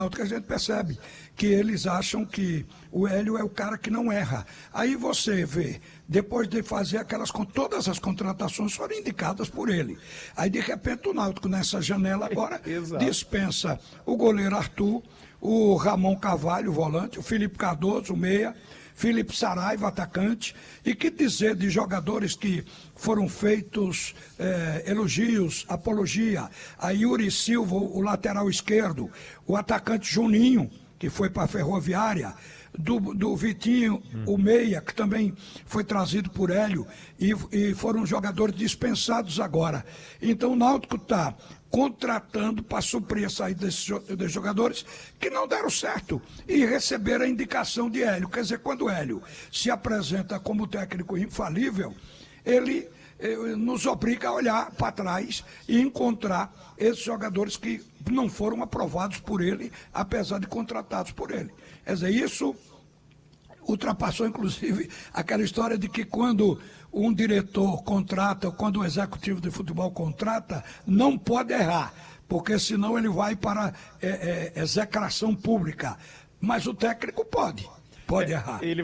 que a gente percebe que eles acham que o Hélio é o cara que não erra. Aí você vê, depois de fazer todas as contratações foram indicadas por ele. Aí de repente o Náutico nessa janela agora dispensa o goleiro Arthur, o Ramon Carvalho, o volante, o Felipe Cardoso, o meia, Felipe Saraiva, atacante, e que dizer de jogadores que foram feitos elogios, apologia, a Yuri Silva, o lateral esquerdo, o atacante Juninho, que foi para a Ferroviária, do Vitinho, o meia, que também foi trazido por Hélio, e foram jogadores dispensados agora. Então o Náutico está contratando para suprir a saída desses jogadores que não deram certo e receberam a indicação de Hélio. Quer dizer, quando o Hélio se apresenta como técnico infalível, ele nos obriga a olhar para trás e encontrar esses jogadores que não foram aprovados por ele, apesar de contratados por ele. Quer dizer, isso ultrapassou, inclusive, aquela história de que quando um diretor contrata, ou quando o executivo de futebol contrata, não pode errar, porque senão ele vai para execração pública. Mas o técnico pode errar. Ele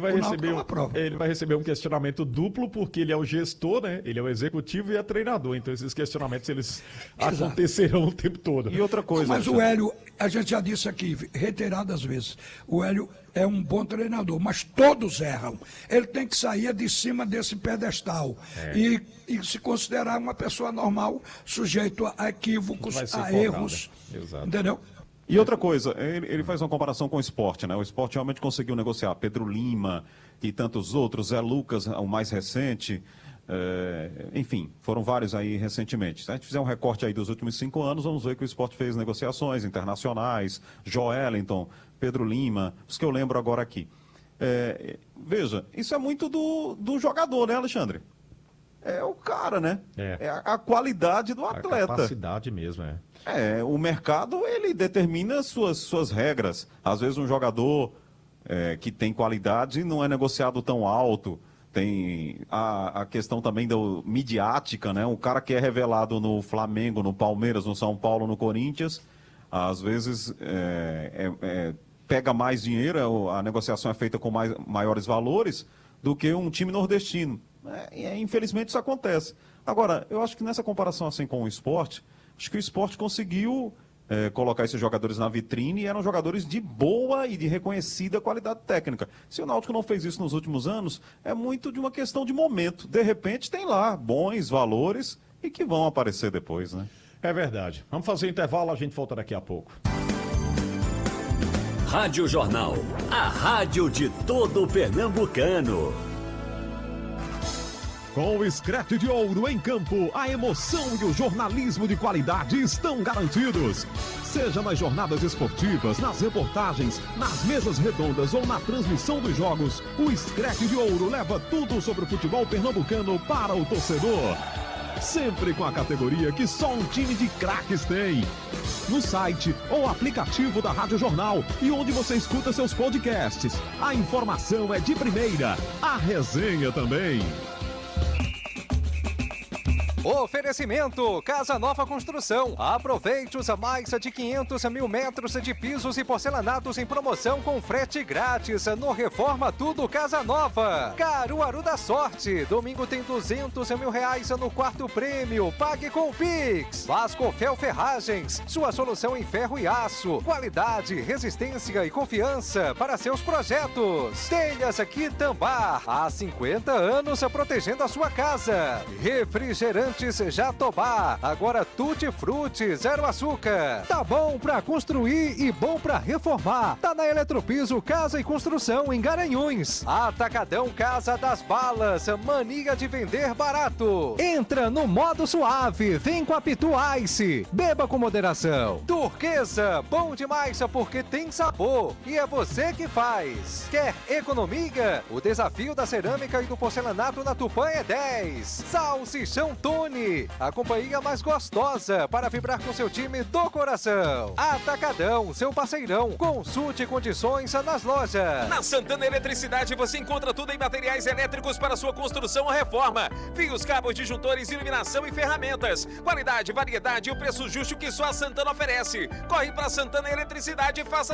vai receber um questionamento duplo, porque ele é o gestor, né? Ele é o executivo e é treinador. Então esses questionamentos, eles acontecerão o tempo todo. E outra coisa... Mas o Hélio, a gente já disse aqui, reiteradas vezes, o Hélio é um bom treinador, mas todos erram. Ele tem que sair de cima desse pedestal e se considerar uma pessoa normal, sujeito a equívocos, a erros. Exato. Entendeu? E outra coisa, ele faz uma comparação com o esporte, né? O esporte realmente conseguiu negociar Pedro Lima e tantos outros, Zé Lucas, o mais recente, enfim, foram vários aí recentemente. Se a gente fizer um recorte aí dos últimos 5 anos, vamos ver que o esporte fez negociações internacionais, Joelinton, Pedro Lima, os que eu lembro agora aqui. Veja, isso é muito do jogador, né, Alexandre? É o cara, né? É a qualidade do atleta. A capacidade mesmo, o mercado, ele determina suas regras. Às vezes um jogador que tem qualidade não é negociado tão alto. Tem a questão também midiática, né? O cara que é revelado no Flamengo, no Palmeiras, no São Paulo, no Corinthians, às vezes pega mais dinheiro, a negociação é feita com maiores valores do que um time nordestino. Infelizmente isso acontece. Agora, eu acho que nessa comparação assim com o esporte, acho que o esporte conseguiu colocar esses jogadores na vitrine e eram jogadores de boa e de reconhecida qualidade técnica. Se o Náutico não fez isso nos últimos anos, é muito de uma questão de momento. De repente tem lá bons valores e que vão aparecer depois, né? É verdade. Vamos fazer intervalo, a gente volta daqui a pouco. Rádio Jornal, a rádio de todo pernambucano. Com o Scratch de Ouro em campo, a emoção e o jornalismo de qualidade estão garantidos. Seja nas jornadas esportivas, nas reportagens, nas mesas redondas ou na transmissão dos jogos, o Scratch de Ouro leva tudo sobre o futebol pernambucano para o torcedor. Sempre com a categoria que só um time de craques tem. No site ou aplicativo da Rádio Jornal e onde você escuta seus podcasts. A informação é de primeira, a resenha também. Oferecimento Casa Nova Construção. Aproveite os mais de 500 mil metros de pisos e porcelanatos em promoção com frete grátis no Reforma Tudo Casa Nova. Caruaru da Sorte. Domingo tem 200 mil reais no quarto prêmio. Pague com o Pix. Vascofel Ferragens. Sua solução em ferro e aço. Qualidade, resistência e confiança para seus projetos. Telhas Quitambá. Há 50 anos protegendo a sua casa. Refrigerante Jatobá, agora Tutti Frutti, zero açúcar. Tá bom pra construir e bom pra reformar. Tá na Eletropiso Casa e Construção em Garanhuns. Atacadão Casa das Balas, mania de vender barato. Entra no modo suave, vem com a Pitu Ice. Beba com moderação. Turquesa, bom demais porque tem sabor e é você que faz. Quer economia? O desafio da cerâmica e do porcelanato na Tupã é 10. Salsichão Tony, a companhia mais gostosa para vibrar com seu time do coração. Atacadão, seu parceirão. Consulte condições nas lojas. Na Santana Eletricidade você encontra tudo em materiais elétricos para sua construção ou reforma. Fios, cabos, disjuntores, iluminação e ferramentas. Qualidade, variedade e o preço justo que só a Santana oferece. Corre para Santana Eletricidade e faça